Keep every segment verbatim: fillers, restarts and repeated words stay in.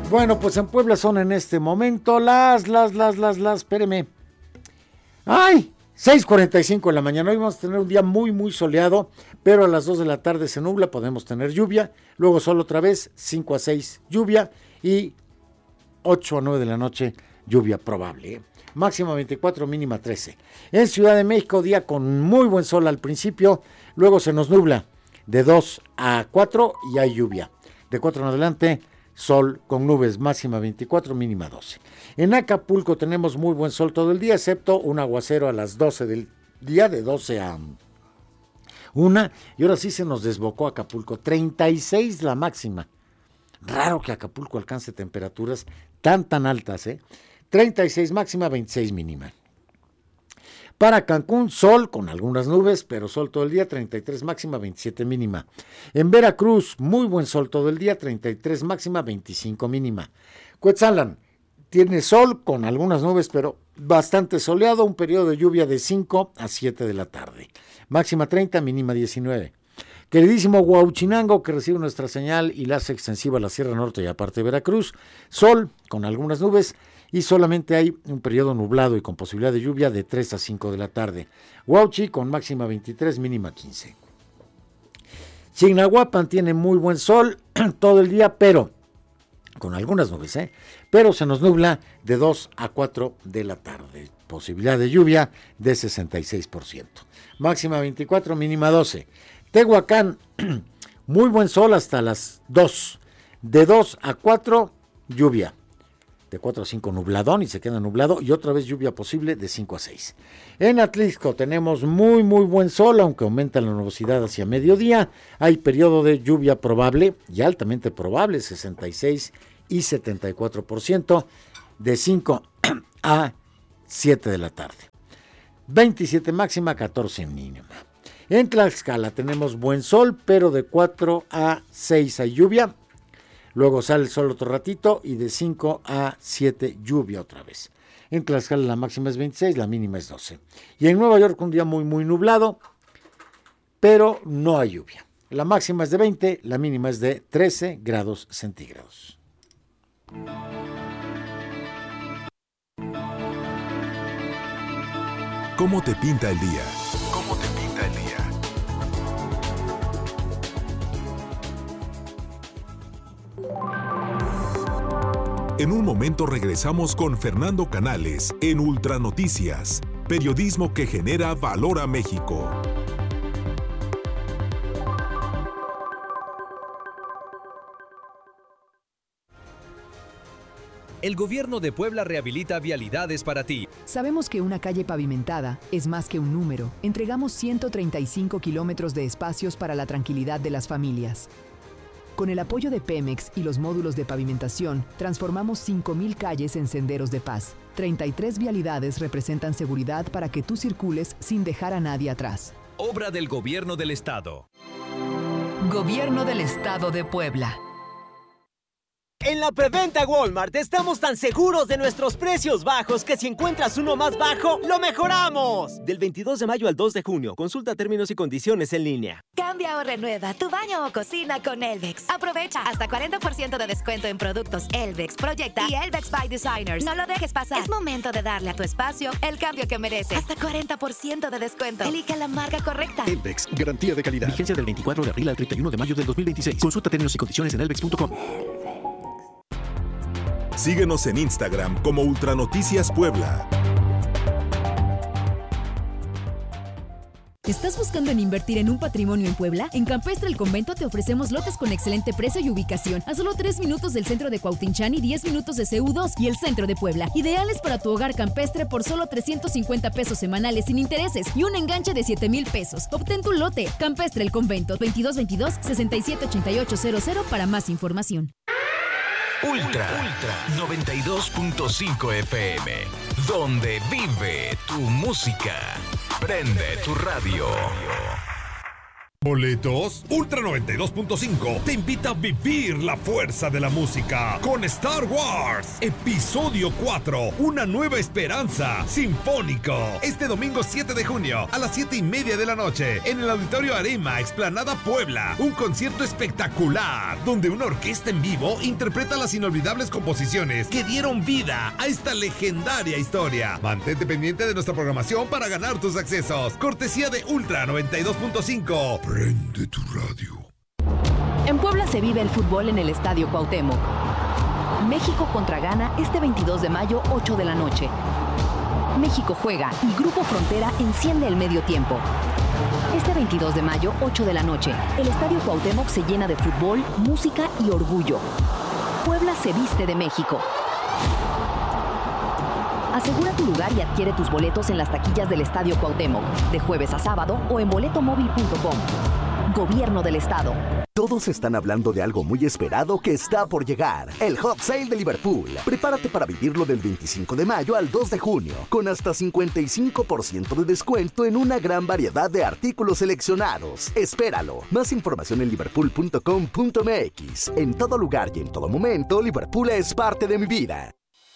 Bueno, pues en Puebla son en este momento las, las, las, las, las, espéreme. ¡Ay! seis cuarenta y cinco de la mañana. Hoy vamos a tener un día muy, muy soleado, pero a las dos de la tarde se nubla, podemos tener lluvia. Luego sol otra vez, cinco a seis lluvia y ocho a nueve de la noche lluvia probable. ¿eh? Máxima veinticuatro, mínima trece. En Ciudad de México, día con muy buen sol al principio, luego se nos nubla de dos a cuatro y hay lluvia. De cuatro en adelante, sol con nubes, máxima veinticuatro, mínima doce. En Acapulco tenemos muy buen sol todo el día, excepto un aguacero a las doce del día, de doce a una, y ahora sí se nos desbocó Acapulco, treinta y seis la máxima. Raro que Acapulco alcance temperaturas tan tan altas, ¿eh? treinta y seis máxima, veintiséis mínima. Para Cancún, sol con algunas nubes, pero sol todo el día, treinta y tres máxima, veintisiete mínima. En Veracruz, muy buen sol todo el día, treinta y tres máxima, veinticinco mínima. Cuetzalan, tiene sol con algunas nubes, pero bastante soleado, un periodo de lluvia de cinco a siete de la tarde. Máxima treinta, mínima diecinueve. Queridísimo Huauchinango, que recibe nuestra señal y la hace extensiva a la Sierra Norte y aparte de Veracruz, sol con algunas nubes y solamente hay un periodo nublado y con posibilidad de lluvia de tres a cinco de la tarde. Huauchi con máxima veintitrés, mínima quince. Chignahuapan tiene muy buen sol todo el día, pero con algunas nubes, ¿eh? Pero se nos nubla de dos a cuatro de la tarde. Posibilidad de lluvia de sesenta y seis por ciento. Máxima veinticuatro, mínima doce. Tehuacán, muy buen sol hasta las dos. De dos a cuatro, lluvia. De cuatro a cinco, nubladón y se queda nublado. Y otra vez lluvia posible de cinco a seis. En Atlixco tenemos muy, muy buen sol, aunque aumenta la nubosidad hacia mediodía. Hay periodo de lluvia probable y altamente probable, sesenta y seis y setenta y cuatro por ciento, de cinco a siete de la tarde. veintisiete máxima, catorce mínima. En Tlaxcala tenemos buen sol, pero de cuatro a seis hay lluvia. Luego sale el sol otro ratito y de cinco a siete lluvia otra vez. En Tlaxcala la máxima es veintiséis, la mínima es doce. Y en Nueva York un día muy muy nublado, pero no hay lluvia. La máxima es de veinte, la mínima es de trece grados centígrados. ¿Cómo te pinta el día? ¿Cómo te pinta el día? En un momento regresamos con Fernando Canales en Ultra Noticias, periodismo que genera valor a México. El gobierno de Puebla rehabilita vialidades para ti. Sabemos que una calle pavimentada es más que un número. Entregamos ciento treinta y cinco kilómetros de espacios para la tranquilidad de las familias. Con el apoyo de Pemex y los módulos de pavimentación, transformamos cinco mil calles en senderos de paz. treinta y tres vialidades representan seguridad para que tú circules sin dejar a nadie atrás. Obra del Gobierno del Estado. Gobierno del Estado de Puebla. En la preventa Walmart estamos tan seguros de nuestros precios bajos que si encuentras uno más bajo, ¡lo mejoramos! Del veintidós de mayo al dos de junio. Consulta términos y condiciones en línea. Cambia o renueva tu baño o cocina con Elvex. Aprovecha hasta cuarenta por ciento de descuento en productos Elvex, Proyecta y Elvex by Designers. No lo dejes pasar. Es momento de darle a tu espacio el cambio que merece. Hasta cuarenta por ciento de descuento. Elige la marca correcta. Elvex, garantía de calidad. Vigencia del veinticuatro de abril al treinta y uno de mayo del dos mil veintiséis. Consulta términos y condiciones en elvex punto com. Síguenos en Instagram como Ultranoticias Puebla. ¿Estás buscando en invertir en un patrimonio en Puebla? En Campestre El Convento te ofrecemos lotes con excelente precio y ubicación, a solo tres minutos del centro de Cuautinchan y diez minutos de C U dos y el centro de Puebla. Ideales para tu hogar campestre por solo trescientos cincuenta pesos semanales sin intereses y un enganche de siete mil pesos. Obtén tu lote. Campestre El Convento, veintidós veintidós, sesenta y siete ochenta y ocho cero cero para más información. Ultra, Ultra noventa y dos punto cinco F M, donde vive tu música. Prende tu radio. ¿Boletos? Ultra noventa y dos punto cinco te invita a vivir la fuerza de la música con Star Wars Episodio cuatro, una nueva esperanza sinfónico. Este domingo siete de junio a las siete y media de la noche en el Auditorio Arema, Explanada Puebla. Un concierto espectacular donde una orquesta en vivo interpreta las inolvidables composiciones que dieron vida a esta legendaria historia. Mantente pendiente de nuestra programación para ganar tus accesos. Cortesía de Ultra noventa y dos punto cinco. Prende tu radio. En Puebla se vive el fútbol en el Estadio Cuauhtémoc. México contra Ghana este veintidós de mayo, ocho de la noche. México juega y Grupo Frontera enciende el medio tiempo. Este veintidós de mayo, ocho de la noche, el Estadio Cuauhtémoc se llena de fútbol, música y orgullo. Puebla se viste de México. Asegura tu lugar y adquiere tus boletos en las taquillas del Estadio Cuauhtémoc, de jueves a sábado o en boletomóvil punto com. Gobierno del Estado. Todos están hablando de algo muy esperado que está por llegar. El Hot Sale de Liverpool. Prepárate para vivirlo del veinticinco de mayo al dos de junio, con hasta cincuenta y cinco por ciento de descuento en una gran variedad de artículos seleccionados. Espéralo. Más información en liverpool punto com punto m x. En todo lugar y en todo momento, Liverpool es parte de mi vida.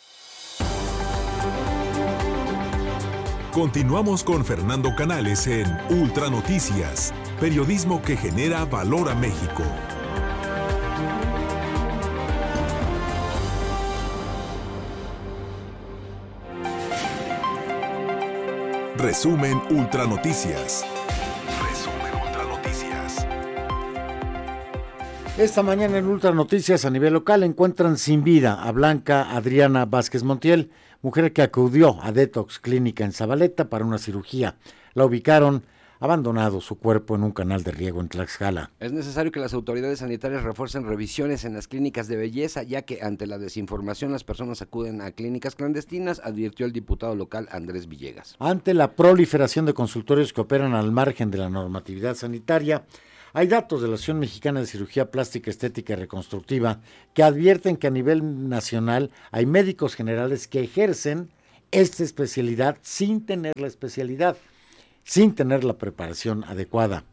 Continuamos con Fernando Canales en Ultra Noticias, periodismo que genera valor a México. Resumen Ultra Noticias. Resumen Ultra Noticias. Esta mañana en Ultra Noticias a nivel local encuentran sin vida a Blanca Adriana Vázquez Montiel, mujer que acudió a Detox Clínica en Zabaleta para una cirugía. La ubicaron abandonado su cuerpo en un canal de riego en Tlaxcala. Es necesario que las autoridades sanitarias refuercen revisiones en las clínicas de belleza, ya que ante la desinformación las personas acuden a clínicas clandestinas, advirtió el diputado local Andrés Villegas. Ante la proliferación de consultorios que operan al margen de la normatividad sanitaria, hay datos de la Asociación Mexicana de Cirugía Plástica, Estética y Reconstructiva que advierten que a nivel nacional hay médicos generales que ejercen esta especialidad sin tener la especialidad, sin tener la preparación adecuada.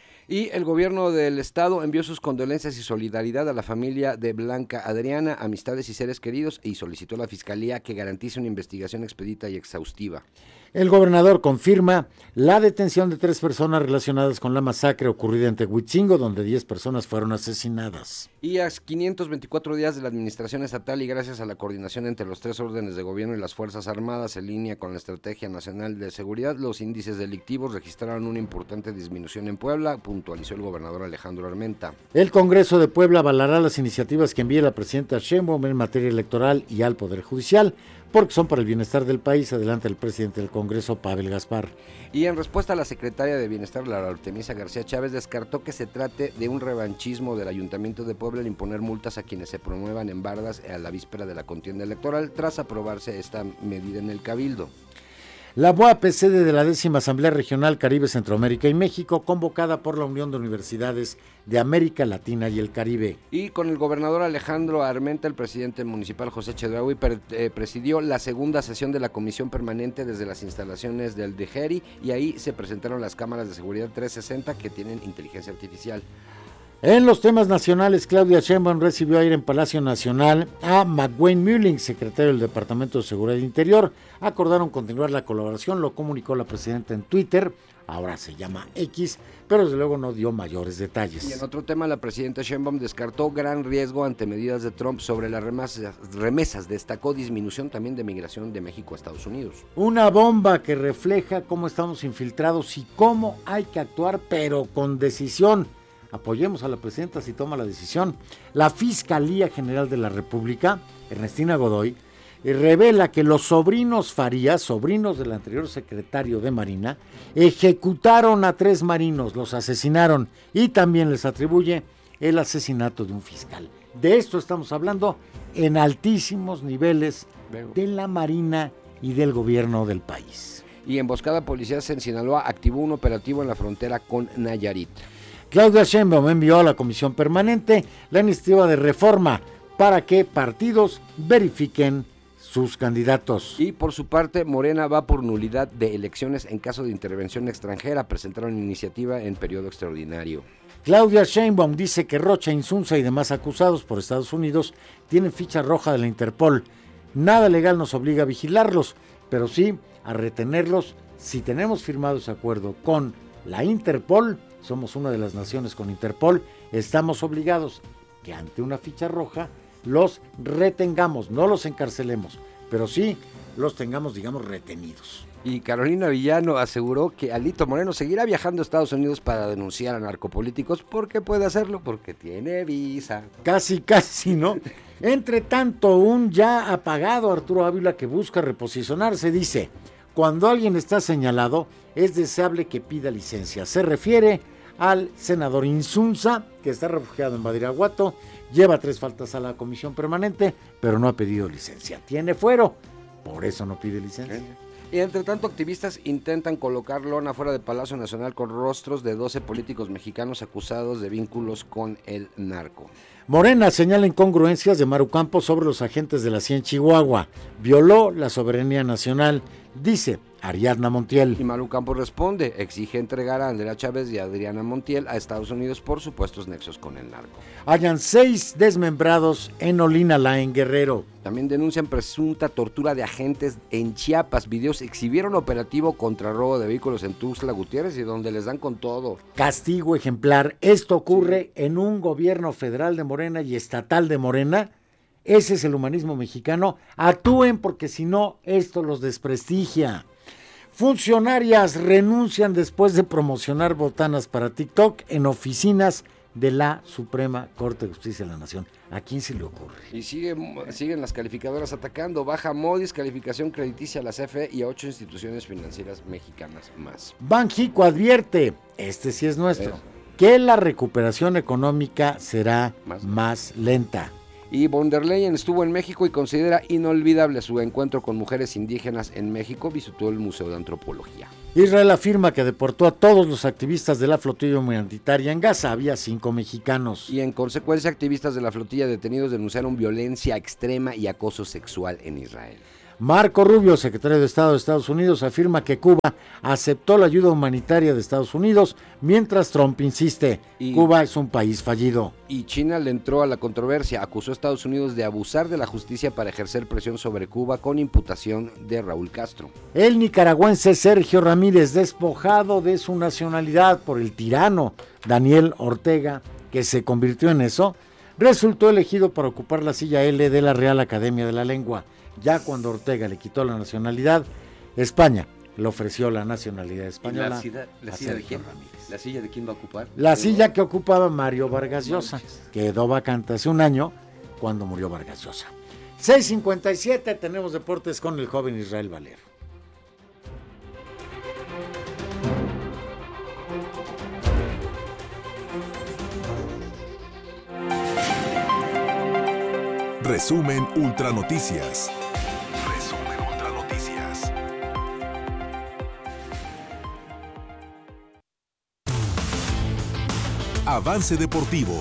Y el gobierno del estado envió sus condolencias y solidaridad a la familia de Blanca Adriana, amistades y seres queridos, y solicitó a la Fiscalía que garantice una investigación expedita y exhaustiva. El gobernador confirma la detención de tres personas relacionadas con la masacre ocurrida en Tehuitzingo, donde diez personas fueron asesinadas. Y a quinientos veinticuatro días de la administración estatal y gracias a la coordinación entre los tres órdenes de gobierno y las Fuerzas Armadas en línea con la Estrategia Nacional de Seguridad, los índices delictivos registraron una importante disminución en Puebla, puntualizó el gobernador Alejandro Armenta. El Congreso de Puebla avalará las iniciativas que envíe la presidenta Sheinbaum en materia electoral y al Poder Judicial, porque son para el bienestar del país, adelanta el presidente del Congreso, Pavel Gaspar. Y en respuesta, la secretaria de Bienestar, Laura Artemisa García Chávez, descartó que se trate de un revanchismo del Ayuntamiento de Puebla al imponer multas a quienes se promuevan en bardas a la víspera de la contienda electoral, tras aprobarse esta medida en el Cabildo. La B O A P, sede de la décima Asamblea Regional Caribe, Centroamérica y México, convocada por la Unión de Universidades de América Latina y el Caribe. Y con el gobernador Alejandro Armenta, el presidente municipal José Chedraui per, eh, presidió la segunda sesión de la Comisión Permanente desde las instalaciones del D G E R I, y ahí se presentaron las cámaras de seguridad trescientos sesenta que tienen inteligencia artificial. En los temas nacionales, Claudia Sheinbaum recibió ayer en Palacio Nacional a McWayne Muehling, secretario del Departamento de Seguridad Interior. Acordaron continuar la colaboración, lo comunicó la presidenta en Twitter, ahora se llama X, pero desde luego no dio mayores detalles. Y en otro tema, la presidenta Sheinbaum descartó gran riesgo ante medidas de Trump sobre las remesas, remesas, destacó disminución también de migración de México a Estados Unidos. Una bomba que refleja cómo estamos infiltrados y cómo hay que actuar, pero con decisión. Apoyemos a la presidenta si toma la decisión. La Fiscalía General de la República, Ernestina Godoy, revela que los sobrinos Farías, sobrinos del anterior secretario de Marina, ejecutaron a tres marinos, los asesinaron y también les atribuye el asesinato de un fiscal. De esto estamos hablando en altísimos niveles de la Marina y del gobierno del país. Y emboscada policías en Sinaloa activó un operativo en la frontera con Nayarit. Claudia Sheinbaum envió a la Comisión Permanente la iniciativa de reforma para que partidos verifiquen sus candidatos. Y por su parte, Morena va por nulidad de elecciones en caso de intervención extranjera. Presentaron iniciativa en periodo extraordinario. Claudia Sheinbaum dice que Rocha, Insunza y demás acusados por Estados Unidos tienen ficha roja de la Interpol. Nada legal nos obliga a vigilarlos, pero sí a retenerlos si tenemos firmado ese acuerdo con la Interpol. Somos una de las naciones con Interpol. Estamos obligados que ante una ficha roja los retengamos, no los encarcelemos, pero sí los tengamos, digamos, retenidos. Y Carolina Villano aseguró que Alito Moreno seguirá viajando a Estados Unidos para denunciar a narcopolíticos porque puede hacerlo, porque tiene visa. Casi, casi, ¿no? Entre tanto, un ya apagado Arturo Ávila que busca reposicionarse dice: cuando alguien está señalado, es deseable que pida licencia. Se refiere al senador Insunza, que está refugiado en Badiraguato, lleva tres faltas a la comisión permanente, pero no ha pedido licencia. Tiene fuero, por eso no pide licencia. Y entre tanto, activistas intentan colocar lona fuera de Palacio Nacional con rostros de doce políticos mexicanos acusados de vínculos con el narco. Morena señala incongruencias de Maru Campos sobre los agentes de la C I E en Chihuahua. Violó la soberanía nacional, dice Ariadna Montiel. Y Maru Campos responde, exige entregar a Andrea Chávez y a Adriana Montiel a Estados Unidos por supuestos nexos con el narco. Hallan seis desmembrados en Olinalá, en Guerrero. También denuncian presunta tortura de agentes en Chiapas. Videos exhibieron operativo contra robo de vehículos en Tuxtla Gutiérrez y donde les dan con todo. Castigo ejemplar. Esto ocurre sí. en un gobierno federal de Morena y estatal de Morena. Ese es el humanismo mexicano. Actúen porque si no, esto los desprestigia. Funcionarias renuncian después de promocionar botanas para TikTok en oficinas de la Suprema Corte de Justicia de la Nación. ¿A quién se le ocurre? Y sigue, siguen las calificadoras atacando. Baja Moody's, calificación crediticia a la C F E y a ocho instituciones financieras mexicanas más. Banjico advierte, este sí es nuestro, es. que la recuperación económica será más, más lenta. Y von der Leyen estuvo en México y considera inolvidable su encuentro con mujeres indígenas en México. Visitó el Museo de Antropología. Israel afirma que deportó a todos los activistas de la flotilla humanitaria en Gaza. Había cinco mexicanos. Y en consecuencia, activistas de la flotilla detenidos denunciaron violencia extrema y acoso sexual en Israel. Marco Rubio, secretario de Estado de Estados Unidos, afirma que Cuba aceptó la ayuda humanitaria de Estados Unidos, mientras Trump insiste, y, Cuba es un país fallido. Y China le entró a la controversia, acusó a Estados Unidos de abusar de la justicia para ejercer presión sobre Cuba con imputación de Raúl Castro. El nicaragüense Sergio Ramírez, despojado de su nacionalidad por el tirano Daniel Ortega, que se convirtió en eso, resultó elegido para ocupar la silla L de la Real Academia de la Lengua. Ya cuando Ortega le quitó la nacionalidad, España le ofreció la nacionalidad española. ¿La silla, la silla de quién? Ramírez. ¿La silla de quién va a ocupar? La silla que ocupaba Mario Vargas Llosa. Quedó vacante hace un año cuando murió Vargas Llosa. seis cincuenta y siete, tenemos deportes con el joven Israel Valero. Resumen Ultra Noticias. Resumen Ultra Noticias. Avance deportivo.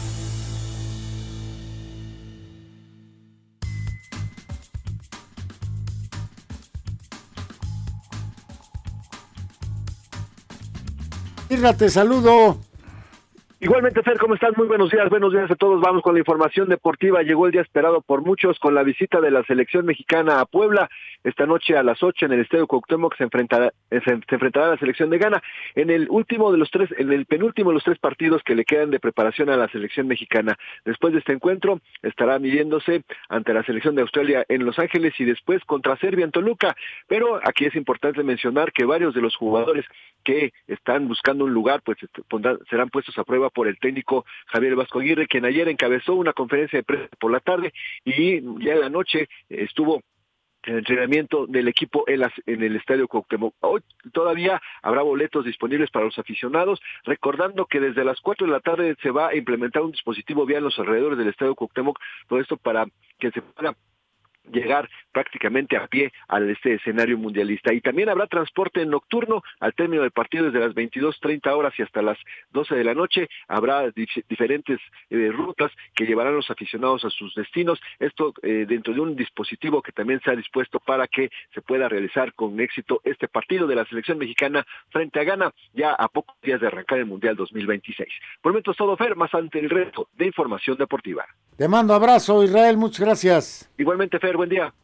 Irra, te saludo. Igualmente, Fer, ¿cómo estás? Muy buenos días, buenos días a todos. Vamos con la información deportiva. Llegó el día esperado por muchos con la visita de la selección mexicana a Puebla. Esta noche a las ocho en el Estadio Cuauhtémoc se enfrentará, se, se enfrentará a la selección de Ghana en el último de los tres, en el penúltimo de los tres partidos que le quedan de preparación a la selección mexicana. Después de este encuentro estará midiéndose ante la selección de Australia en Los Ángeles y después contra Serbia en Toluca. Pero aquí es importante mencionar que varios de los jugadores que están buscando un lugar, pues pondrán, serán puestos a prueba por el técnico Javier Vasco Aguirre, quien ayer encabezó una conferencia de prensa por la tarde y ya en la noche estuvo el entrenamiento del equipo en, las, en el Estadio Cuauhtémoc. Hoy todavía habrá boletos disponibles para los aficionados, recordando que desde las cuatro de la tarde se va a implementar un dispositivo vial en los alrededores del Estadio Cuauhtémoc, todo esto para que se pueda llegar prácticamente a pie a este escenario mundialista. Y también habrá transporte nocturno al término del partido desde las veintidós treinta horas y hasta las doce de la noche. Habrá dif- diferentes eh, rutas que llevarán a los aficionados a sus destinos. Esto eh, dentro de un dispositivo que también se ha dispuesto para que se pueda realizar con éxito este partido de la selección mexicana frente a Ghana, ya a pocos días de arrancar el Mundial dos mil veintiséis. Por el momento es todo, Fer, más ante el resto de información deportiva. Te mando abrazo, Israel, muchas gracias. Igualmente, Fer, buen día.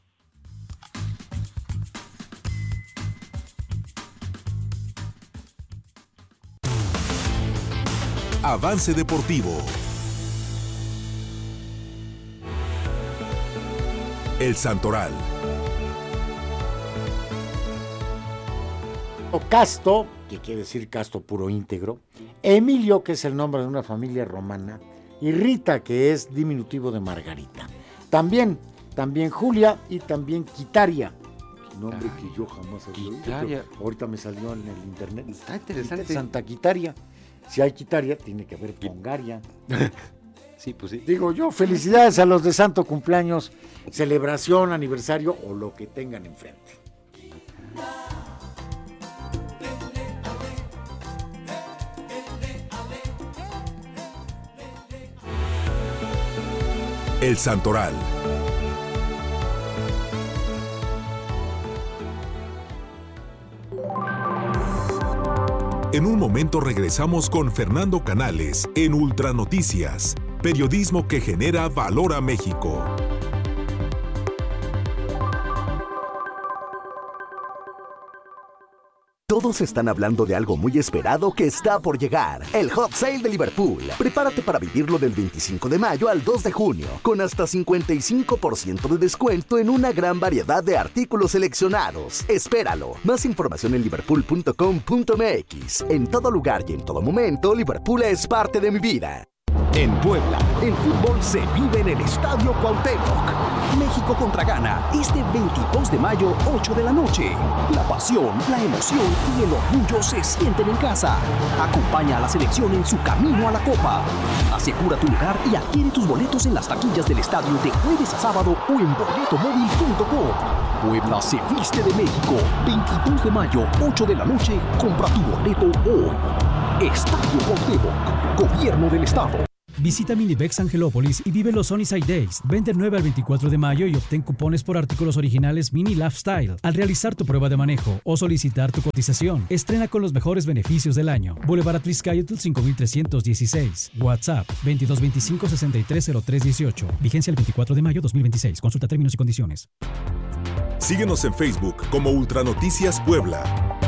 Avance Deportivo. El Santoral. Casto, que quiere decir casto puro íntegro, Emilio, que es el nombre de una familia romana, y Rita, que es diminutivo de Margarita. También, también Julia y también Quitaria, nombre Ay, que yo jamás había oído. Ahorita me salió en el internet. Está interesante. Santa Quitaria. Si hay Quitaria, tiene que haber Pongaria. Sí, pues sí. Digo yo, felicidades a los de santo cumpleaños, celebración, aniversario o lo que tengan enfrente. El Santoral. En un momento regresamos con Fernando Canales en Ultranoticias, periodismo que genera valor a México. Todos están hablando de algo muy esperado que está por llegar. El Hot Sale de Liverpool. Prepárate para vivirlo del veinticinco de mayo al dos de junio, con hasta cincuenta y cinco por ciento de descuento en una gran variedad de artículos seleccionados. Espéralo. Más información en liverpool punto com punto m x. En todo lugar y en todo momento, Liverpool es parte de mi vida. En Puebla, el fútbol se vive en el Estadio Cuauhtémoc. México contra Ghana, este veintidós de mayo, ocho de la noche. La pasión, la emoción y el orgullo se sienten en casa. Acompaña a la selección en su camino a la Copa. Asegura tu lugar y adquiere tus boletos en las taquillas del estadio de jueves a sábado o en boleto móvil punto com. Puebla se viste de México. veintidós de mayo, ocho de la noche. Compra tu boleto hoy. Estadio Cuauhtémoc, Gobierno del Estado. Visita Minibex Angelópolis y vive los Sunnyside Days. Ven del nueve al veinticuatro de mayo y obtén cupones por artículos originales Mini Lifestyle. Al realizar tu prueba de manejo o solicitar tu cotización, estrena con los mejores beneficios del año. Boulevard Atliscayotl cinco mil trescientos dieciséis. WhatsApp veintidós veinticinco sesenta y tres cero tres dieciocho. Vigencia el veinticuatro de mayo dos mil veintiséis. Consulta términos y condiciones. Síguenos en Facebook como Ultranoticias Puebla.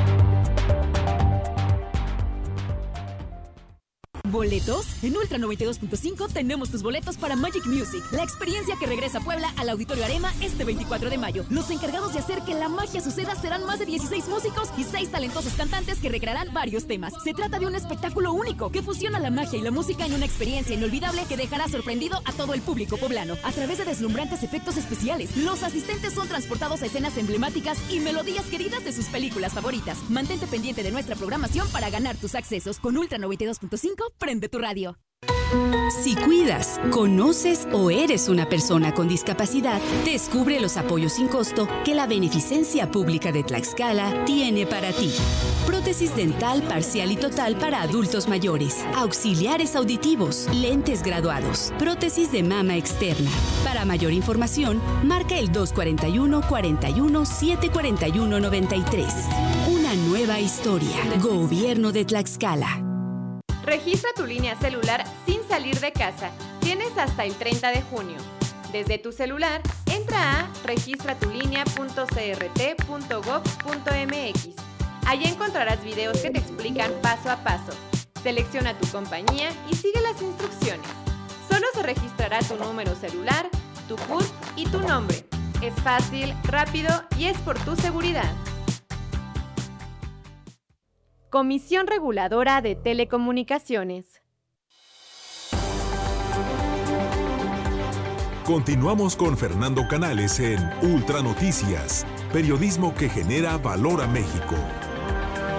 ¿Boletos? En Ultra noventa y dos punto cinco tenemos tus boletos para Magic Music, la experiencia que regresa a Puebla al Auditorio Arena este veinticuatro de mayo. Los encargados de hacer que la magia suceda serán más de dieciséis músicos y seis talentosos cantantes que recrearán varios temas. Se trata de un espectáculo único que fusiona la magia y la música en una experiencia inolvidable que dejará sorprendido a todo el público poblano. A través de deslumbrantes efectos especiales, los asistentes son transportados a escenas emblemáticas y melodías queridas de sus películas favoritas. Mantente pendiente de nuestra programación para ganar tus accesos. Con Ultra noventa y dos punto cinco, prende tu radio. Si cuidas, conoces o eres una persona con discapacidad, descubre los apoyos sin costo que la Beneficencia Pública de Tlaxcala tiene para ti. Prótesis dental parcial y total para adultos mayores, auxiliares auditivos, lentes graduados, prótesis de mama externa. Para mayor información, marca el dos cuarenta y uno, cuarenta y uno, siete cuarenta y uno, noventa y tres. Una nueva historia. Gobierno de Tlaxcala. Registra tu línea celular sin salir de casa. Tienes hasta el treinta de junio. Desde tu celular, entra a registra tu línea punto c r t punto gov punto m x. Allí encontrarás videos que te explican paso a paso. Selecciona tu compañía y sigue las instrucciones. Solo se registrará tu número celular, tu C U R P y tu nombre. Es fácil, rápido y es por tu seguridad. Comisión Reguladora de Telecomunicaciones. Continuamos con Fernando Canales en Ultranoticias, periodismo que genera valor a México.